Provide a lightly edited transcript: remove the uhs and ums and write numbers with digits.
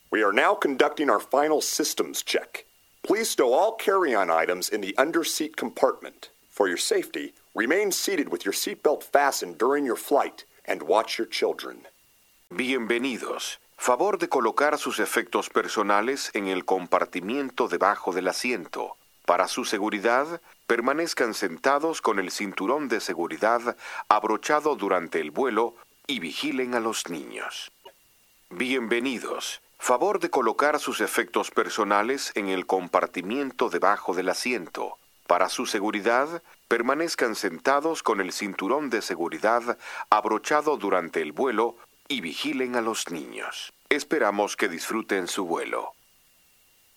We are now conducting our final systems check. Please stow all carry-on items in the under-seat compartment. For your safety, remain seated with your seatbelt fastened during your flight and watch your children. Bienvenidos. Favor de colocar sus efectos personales en el compartimiento debajo del asiento. Para su seguridad, permanezcan sentados con el cinturón de seguridad abrochado durante el vuelo y vigilen a los niños. Bienvenidos. Favor de colocar sus efectos personales en el compartimiento debajo del asiento. Para su seguridad, permanezcan sentados con el cinturón de seguridad abrochado durante el vuelo y vigilen a los niños. Esperamos que disfruten su vuelo.